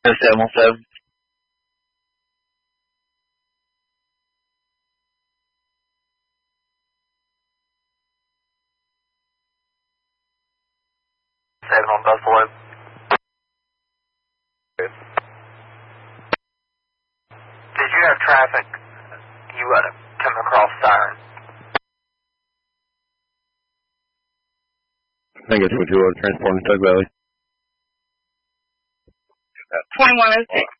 717. On Buffalo. Did you have traffic? You would have come across siren. I think it's 220 transporting Tug Valley. 2106.